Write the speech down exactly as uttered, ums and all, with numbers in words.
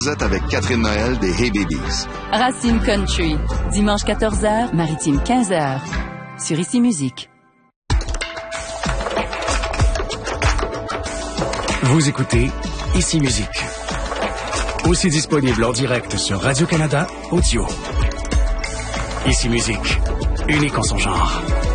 Vous êtes avec Catherine Noël des Hey Babies. Racine Country, dimanche quatorze heures, Maritime quinze heures, sur Ici Musique. Vous écoutez Ici Musique. Aussi disponible en direct sur Radio-Canada Audio. Ici Musique, unique en son genre.